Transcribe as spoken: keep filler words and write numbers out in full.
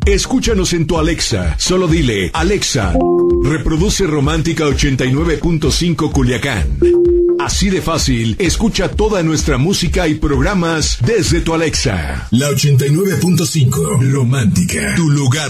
Escúchanos en tu Alexa. Solo dile, Alexa, reproduce Romántica ochenta y nueve punto cinco Culiacán. Así de fácil, escucha toda nuestra música y programas desde tu Alexa. La ochenta y nueve punto cinco Romántica, tu lugar